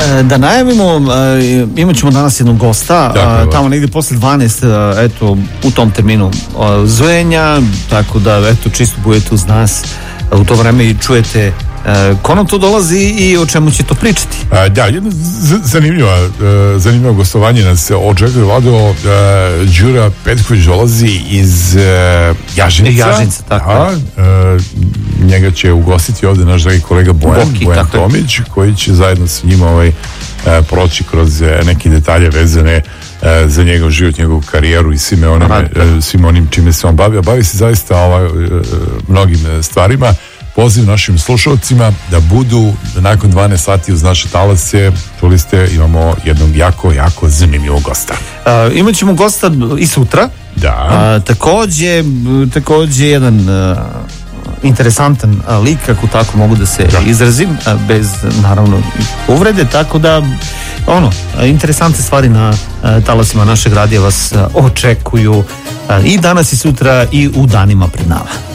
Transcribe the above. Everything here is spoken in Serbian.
Da najavimo, imat ćemo danas jednog gosta, tamo negdje posle 12, eto, u tom terminu zvojenja, tako da, eto, čisto budete uz nas u to vreme i čujete ko nam to dolazi i o čemu će to pričati. Da, jedno zanimljivo gostovanje nas očekuje. Vlado, Đura Petković dolazi iz Jažinca. Tako. Njega će ugostiti ovdje naš dragi kolega Bojan Tomić, koji će zajedno s njim proći kroz neke detalje vezane za njegov život, njegovu karijeru i svim onim čime se on bavi. A bavi se zaista mnogim stvarima. Poziv našim slušalcima da budu nakon 12 sati uz naše talase. Čuli ste, imamo jednog jako zanimljivog gosta. Imat ćemo gosta i sutra. Da. Takođe jedan interesantan lik, ako tako mogu da se izrazim, bez naravno uvrede, tako da interesantne stvari na talasima našeg radija vas očekuju i danas i sutra i u danima pred nama.